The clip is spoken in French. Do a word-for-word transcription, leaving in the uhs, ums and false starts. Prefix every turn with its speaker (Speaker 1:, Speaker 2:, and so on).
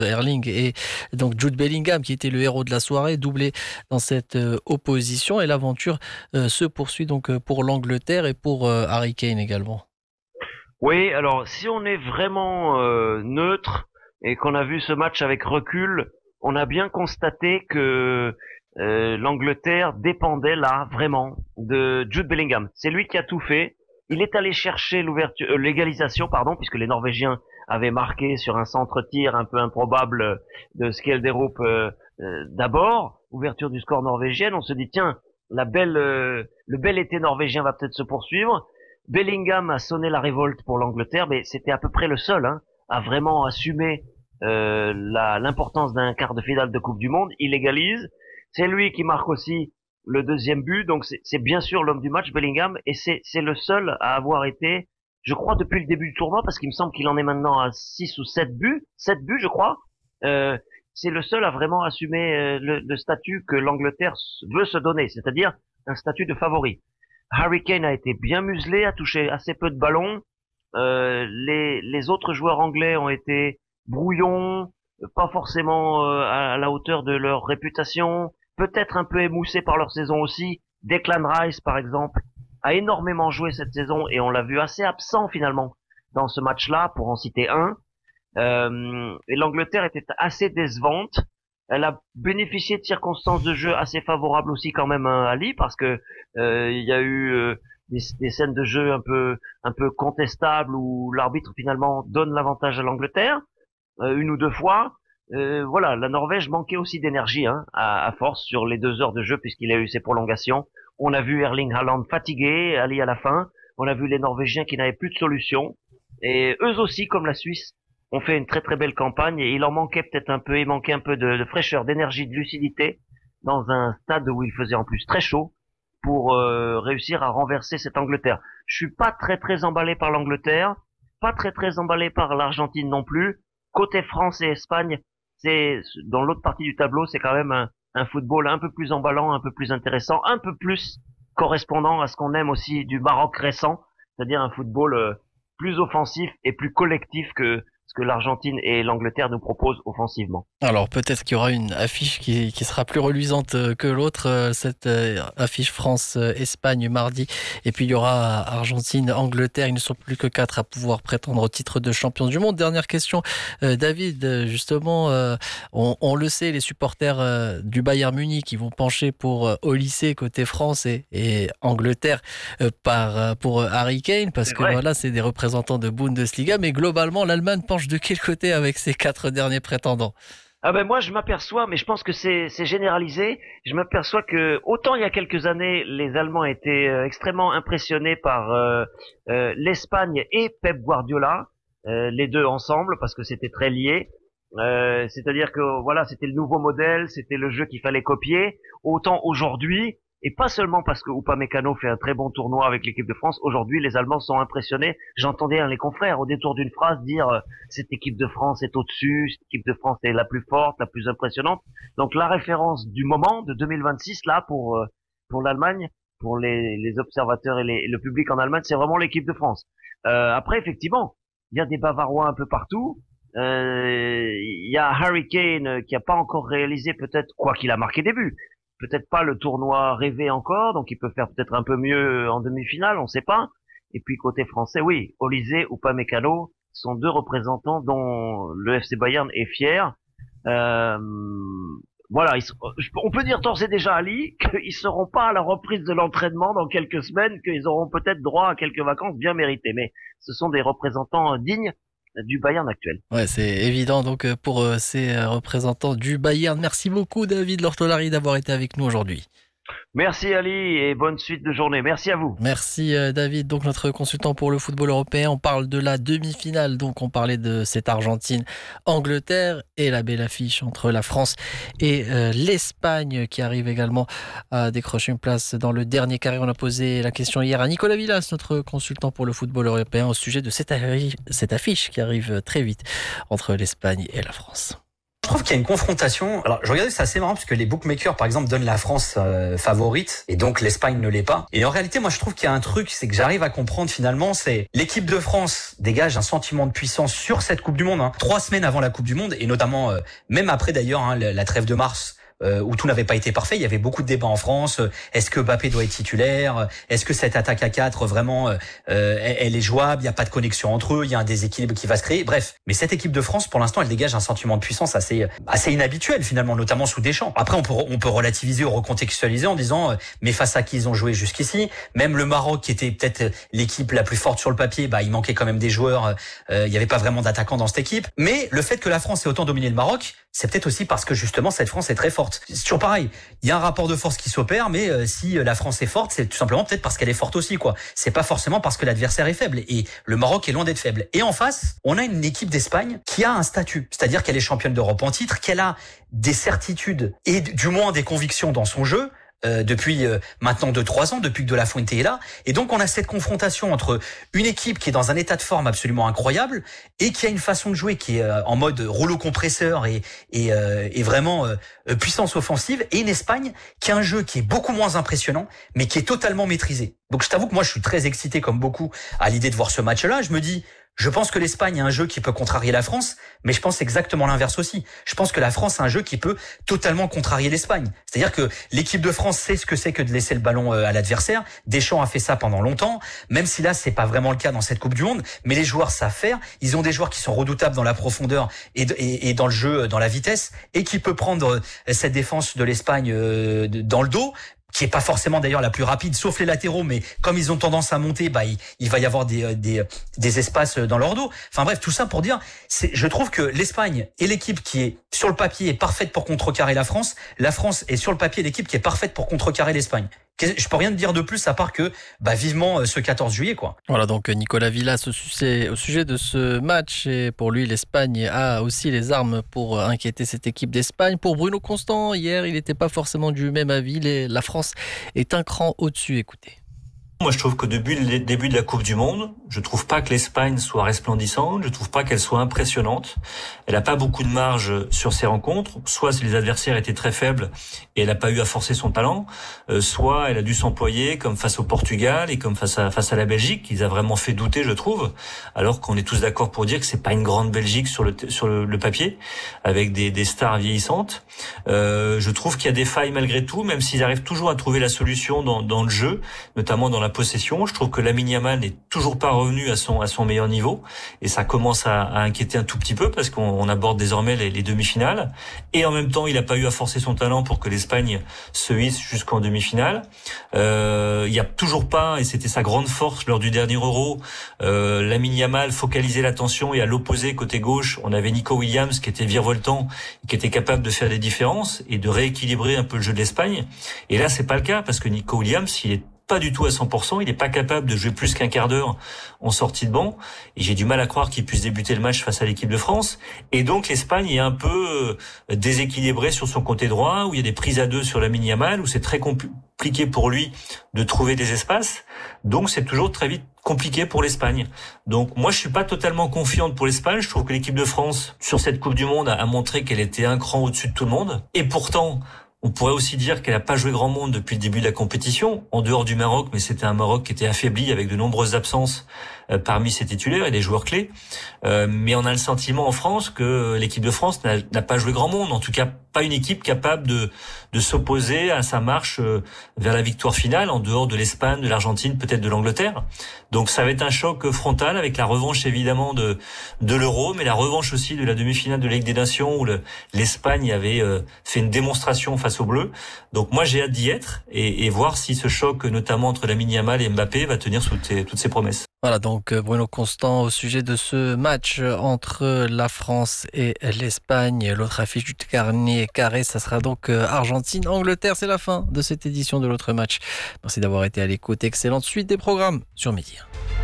Speaker 1: Erling et donc Jude Bellingham qui était le héros de la soirée, doublé dans cette euh, opposition. Et l'aventure euh, se poursuit donc euh, pour l'Angleterre et pour euh, Harry Kane également.
Speaker 2: Oui, alors si on est vraiment euh, neutre et qu'on a vu ce match avec recul, on a bien constaté que euh, l'Angleterre dépendait là vraiment de Jude Bellingham. C'est lui qui a tout fait. Il est allé chercher l'ouverture, euh, l'égalisation, pardon, puisque les Norvégiens avaient marqué sur un centre-tir un peu improbable de Skjelderup euh, euh, d'abord, ouverture du score norvégienne. On se dit tiens, la belle, euh, le bel été norvégien va peut-être se poursuivre. Bellingham a sonné la révolte pour l'Angleterre, mais c'était à peu près le seul hein, à vraiment assumer euh, la, l'importance d'un quart de finale de Coupe du Monde. Il égalise. C'est lui qui marque aussi le deuxième but, donc c'est, c'est bien sûr l'homme du match, Bellingham, et c'est, c'est le seul à avoir été, je crois, depuis le début du tournoi, parce qu'il me semble qu'il en est maintenant à six ou sept buts, sept buts, je crois. Euh, c'est le seul à vraiment assumer euh, le, le statut que l'Angleterre veut se donner, c'est-à-dire un statut de favori. Harry Kane a été bien muselé, a touché assez peu de ballons. Euh, les, les autres joueurs anglais ont été brouillons, pas forcément euh, à la hauteur de leur réputation, peut-être un peu émoussés par leur saison aussi. Declan Rice, par exemple, a énormément joué cette saison et on l'a vu assez absent finalement dans ce match-là, pour en citer un. Euh, et l'Angleterre était assez décevante. Elle a bénéficié de circonstances de jeu assez favorables aussi quand même à Ali, parce que euh, il y a eu euh, des, des scènes de jeu un peu un peu contestables où l'arbitre finalement donne l'avantage à l'Angleterre euh, une ou deux fois. Euh, voilà, la Norvège manquait aussi d'énergie hein, à, à force sur les deux heures de jeu puisqu'il a eu ses prolongations. On a vu Erling Haaland fatigué, Ali à la fin. On a vu les Norvégiens qui n'avaient plus de solution. Et eux aussi, comme la Suisse, ont fait une très très belle campagne et il en manquait peut-être un peu, il manquait un peu de, de fraîcheur, d'énergie, de lucidité dans un stade où il faisait en plus très chaud pour euh, réussir à renverser cette Angleterre. Je suis pas très très emballé par l'Angleterre, pas très très emballé par l'Argentine non plus. Côté France et Espagne, c'est dans l'autre partie du tableau, c'est quand même un, un football un peu plus emballant, un peu plus intéressant, un peu plus correspondant à ce qu'on aime aussi du Maroc récent, c'est-à-dire un football euh, plus offensif et plus collectif que ce que l'Argentine et l'Angleterre nous proposent offensivement.
Speaker 1: Alors peut-être qu'il y aura une affiche qui, qui sera plus reluisante que l'autre, cette affiche France-Espagne mardi. Et puis il y aura Argentine-Angleterre. Ils ne sont plus que quatre à pouvoir prétendre au titre de champion du monde. Dernière question, David, justement, on, on le sait, les supporters du Bayern Munich qui vont pencher pour Olysée côté France et, et Angleterre par, pour Harry Kane, parce
Speaker 2: C'est
Speaker 1: que
Speaker 2: vrai.
Speaker 1: voilà, c'est des représentants de Bundesliga. Mais globalement, l'Allemagne penche de quel côté avec ces quatre derniers prétendants?
Speaker 2: Ah ben moi je m'aperçois, mais je pense que c'est c'est généralisé. Je m'aperçois que autant il y a quelques années, les Allemands étaient euh, extrêmement impressionnés par euh, euh, l'Espagne et Pep Guardiola, euh, les deux ensemble, parce que c'était très lié. Euh, c'est-à-dire que voilà, c'était le nouveau modèle, c'était le jeu qu'il fallait copier. Autant aujourd'hui, et pas seulement parce que Upamecano fait un très bon tournoi avec l'équipe de France, aujourd'hui les Allemands sont impressionnés. J'entendais un les confrères au détour d'une phrase dire euh, cette équipe de France est au-dessus, cette équipe de France est la plus forte, la plus impressionnante. Donc la référence du moment de deux mille vingt-six là pour euh, pour l'Allemagne, pour les, les observateurs et, les, et le public en Allemagne, c'est vraiment l'équipe de France. Euh, après effectivement, il y a des Bavarois un peu partout. Euh, Il y a Harry Kane qui a pas encore réalisé peut-être quoi qu'il a marqué des buts. Peut-être pas le tournoi rêvé encore, donc il peut faire peut-être un peu mieux en demi-finale, on sait pas. Et puis côté français, oui, Olysée ou Upamecano sont deux représentants dont le F C Bayern est fier. Euh, voilà, ils, on peut dire d'ores et déjà Ali qu'ils seront pas à la reprise de l'entraînement dans quelques semaines, qu'ils auront peut-être droit à quelques vacances bien méritées, mais ce sont des représentants dignes du Bayern actuel.
Speaker 1: Ouais, c'est évident donc pour ces représentants du Bayern. Merci beaucoup David Lortolari d'avoir été avec nous aujourd'hui.
Speaker 2: Merci Ali et bonne suite de journée. Merci à vous.
Speaker 1: Merci David, donc notre consultant pour le football européen. On parle de la demi-finale, donc on parlait de cette Argentine-Angleterre et la belle affiche entre la France et euh, l'Espagne qui arrive également à décrocher une place dans le dernier carré. On a posé la question hier à Nicolas Villas, notre consultant pour le football européen, au sujet de cette, cette affiche qui arrive très vite entre l'Espagne et la France.
Speaker 3: trouve qu'il y a une confrontation. Alors, je regardais, c'est assez marrant parce que les bookmakers, par exemple, donnent la France euh, favorite et donc l'Espagne ne l'est pas. Et en réalité, moi, je trouve qu'il y a un truc, c'est que j'arrive à comprendre finalement, c'est l'équipe de France dégage un sentiment de puissance sur cette Coupe du Monde. Hein. Trois semaines avant la Coupe du Monde et notamment euh, même après d'ailleurs hein, la, la trêve de mars. Euh, où tout n'avait pas été parfait, il y avait beaucoup de débats en France. Est-ce que Mbappé doit être titulaire? Est-ce que cette attaque à quatre vraiment, euh, elle, elle est jouable? Il n'y a pas de connexion entre eux, il y a un déséquilibre qui va se créer. Bref, mais cette équipe de France, pour l'instant, elle dégage un sentiment de puissance assez, assez inhabituel finalement, notamment sous Deschamps. Après, on peut, on peut relativiser ou recontextualiser en disant, euh, mais face à qui ils ont joué jusqu'ici, même le Maroc, qui était peut-être l'équipe la plus forte sur le papier, bah il manquait quand même des joueurs. Euh, il n'y avait pas vraiment d'attaquants dans cette équipe. Mais le fait que la France ait autant dominé le Maroc, c'est peut-être aussi parce que justement cette France est très forte. C'est toujours pareil. Il y a un rapport de force qui s'opère, mais euh, si la France est forte, c'est tout simplement peut-être parce qu'elle est forte aussi, quoi. C'est pas forcément parce que l'adversaire est faible. Et le Maroc est loin d'être faible. Et en face, on a une équipe d'Espagne qui a un statut, c'est-à-dire qu'elle est championne d'Europe en titre, qu'elle a des certitudes et du moins des convictions dans son jeu. Euh, depuis euh, maintenant deux trois ans, depuis que De La Fuente est là. Et donc on a cette confrontation entre une équipe qui est dans un état de forme absolument incroyable et qui a une façon de jouer qui est euh, en mode rouleau compresseur et, et, euh, et vraiment euh, puissance offensive, et une Espagne qui a un jeu qui est beaucoup moins impressionnant mais qui est totalement maîtrisé. Donc je t'avoue que moi je suis très excité comme beaucoup à l'idée de voir ce match-là. Je me dis, je pense que l'Espagne a un jeu qui peut contrarier la France, mais je pense exactement l'inverse aussi. Je pense que la France a un jeu qui peut totalement contrarier l'Espagne. C'est-à-dire que l'équipe de France sait ce que c'est que de laisser le ballon à l'adversaire. Deschamps a fait ça pendant longtemps, même si là c'est pas vraiment le cas dans cette Coupe du Monde, mais les joueurs savent faire. Ils ont des joueurs qui sont redoutables dans la profondeur et, et, et dans le jeu, dans la vitesse, et qui peut prendre cette défense de l'Espagne dans le dos, qui est pas forcément d'ailleurs la plus rapide, sauf les latéraux, mais comme ils ont tendance à monter, bah il, il va y avoir des, des des espaces dans leur dos. Enfin bref, tout ça pour dire, c'est, je trouve que l'Espagne est l'équipe qui est sur le papier est parfaite pour contrecarrer la France. La France est sur le papier l'équipe qui est parfaite pour contrecarrer l'Espagne. Je peux rien te dire de plus à part que bah vivement ce quatorze juillet quoi.
Speaker 1: Voilà donc Nicolas Villas au sujet, au sujet de ce match, et pour lui l'Espagne a aussi les armes pour inquiéter cette équipe d'Espagne. Pour Bruno Constant, hier il n'était pas forcément du même avis, les, la France est un cran au-dessus, écoutez.
Speaker 4: Moi, je trouve qu'au début, le début de la Coupe du Monde, je trouve pas que l'Espagne soit resplendissante, je trouve pas qu'elle soit impressionnante. Elle a pas beaucoup de marge sur ses rencontres. Soit si les adversaires étaient très faibles et elle a pas eu à forcer son talent, euh, soit elle a dû s'employer comme face au Portugal et comme face à face à la Belgique, qui les a vraiment fait douter, je trouve. Alors qu'on est tous d'accord pour dire que c'est pas une grande Belgique sur le sur le, le papier, avec des, des stars vieillissantes. Euh, je trouve qu'il y a des failles malgré tout, même s'ils arrivent toujours à trouver la solution dans dans le jeu, notamment dans la possession. Je trouve que Lamine Yamal n'est toujours pas revenu à son à son meilleur niveau, et ça commence à, à inquiéter un tout petit peu parce qu'on on aborde désormais les, les demi-finales, et en même temps il n'a pas eu à forcer son talent pour que l'Espagne se hisse jusqu'en demi-finale. Euh, il y a toujours pas, et c'était sa grande force lors du dernier Euro, euh, Lamine Yamal focalisait l'attention, et à l'opposé côté gauche on avait Nico Williams qui était virevoltant, qui était capable de faire des différences et de rééquilibrer un peu le jeu de l'Espagne. Et là c'est pas le cas parce que Nico Williams il est pas du tout à cent pour cent, il n'est pas capable de jouer plus qu'un quart d'heure en sortie de banc, et j'ai du mal à croire qu'il puisse débuter le match face à l'équipe de France. Et donc l'Espagne est un peu déséquilibrée sur son côté droit, où il y a des prises à deux sur Lamine Yamal, où c'est très compliqué pour lui de trouver des espaces, donc c'est toujours très vite compliqué pour l'Espagne. Donc moi je suis pas totalement confiante pour l'Espagne. Je trouve que l'équipe de France sur cette Coupe du Monde a montré qu'elle était un cran au-dessus de tout le monde, et pourtant on pourrait aussi dire qu'elle n'a pas joué grand monde depuis le début de la compétition, en dehors du Maroc, mais c'était un Maroc qui était affaibli avec de nombreuses absences euh, parmi ses titulaires et des joueurs clés. Euh, mais on a le sentiment en France que l'équipe de France n'a, n'a pas joué grand monde, en tout cas pas une équipe capable de, de s'opposer à sa marche euh, vers la victoire finale, en dehors de l'Espagne, de l'Argentine, peut-être de l'Angleterre. Donc ça va être un choc frontal, avec la revanche évidemment de, de l'Euro, mais la revanche aussi de la demi-finale de la Ligue des Nations, où le, l'Espagne avait euh, fait une démonstration face aux Bleus. Donc moi j'ai hâte d'y être et, et voir si ce choc, notamment entre Lamine Yamal et Mbappé, va tenir sous tes, toutes ses promesses.
Speaker 1: Voilà donc Bruno Constant au sujet de ce match entre la France et l'Espagne. L'autre affiche du carnet carré, ça sera donc Argentine-Angleterre. C'est la fin de cette édition de l'autre match. Merci d'avoir été à l'écoute. Excellente suite des programmes sur Média.